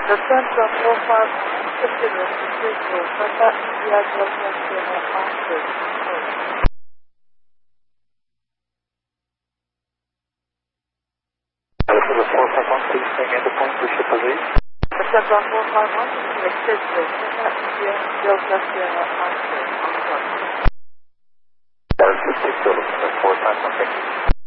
Attempt on 45 continuous signal, Tata India Delta Sierra Oscar. This is a 451, please bring in the point for Shipper Lee. Attempt on 451 continuous signal, Tata India Delta Sierra Oscar. That is the 6 451, thank you.